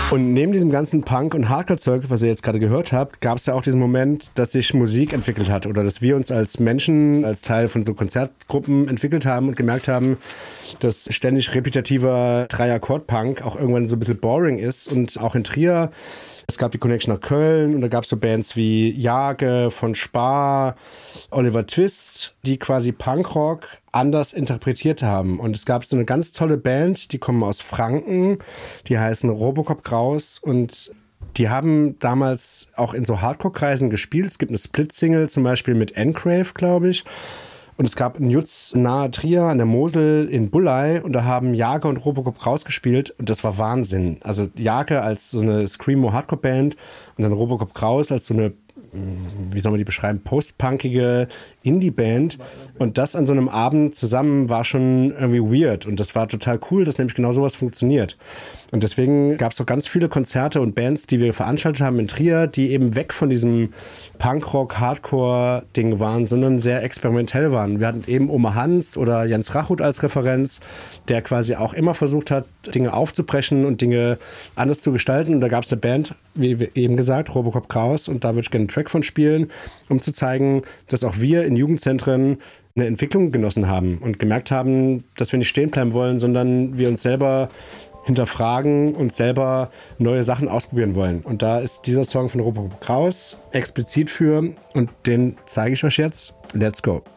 Und neben diesem ganzen Punk- und Hardcore-Zeug, was ihr jetzt gerade gehört habt, gab es ja auch diesen Moment, dass sich Musik entwickelt hat oder dass wir uns als Menschen, als Teil von so Konzertgruppen entwickelt haben und gemerkt haben, dass ständig repetitiver Drei-Akkord-Punk auch irgendwann so ein bisschen boring ist. Und auch in Trier, es gab die Connection nach Köln und da gab es so Bands wie Jage, von Spar, Oliver Twist, die quasi Punkrock anders interpretiert haben. Und es gab so eine ganz tolle Band, die kommen aus Franken, die heißen Robocop Kraus und die haben damals auch in so Hardcore-Kreisen gespielt. Es gibt eine Split-Single zum Beispiel mit Encrave, glaube ich. Und es gab einen Jutz nahe Trier an der Mosel in Bullei und da haben Jage und Robocop rausgespielt und das war Wahnsinn. Also Jage als so eine Screamo-Hardcore-Band und dann Robocop Kraus als so eine, wie soll man die beschreiben, postpunkige Indie-Band. Und das an so einem Abend zusammen war schon irgendwie weird. Und das war total cool, dass nämlich genau sowas funktioniert. Und deswegen gab es auch ganz viele Konzerte und Bands, die wir veranstaltet haben in Trier, die eben weg von diesem Punkrock-Hardcore-Ding waren, sondern sehr experimentell waren. Wir hatten eben Oma Hans oder Jens Rachut als Referenz, der quasi auch immer versucht hat, Dinge aufzubrechen und Dinge anders zu gestalten. Und da gab es eine Band, wie eben gesagt, Robocop Kraus, und da würde ich gerne einen Track von spielen, um zu zeigen, dass auch wir in Jugendzentren eine Entwicklung genossen haben und gemerkt haben, dass wir nicht stehen bleiben wollen, sondern wir uns selber hinterfragen und selber neue Sachen ausprobieren wollen. Und da ist dieser Song von Robocop Kraus explizit für und den zeige ich euch jetzt. Let's go.